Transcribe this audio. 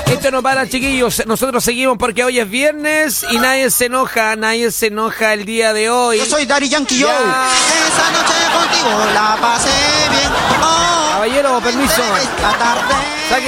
Esto no para, chiquillos. Nosotros seguimos porque hoy es viernes y nadie se enoja el día de hoy. Yo soy Daddy Yankee, yo. Esa noche contigo la pasé bien. Oh, caballero, permiso. La tarde.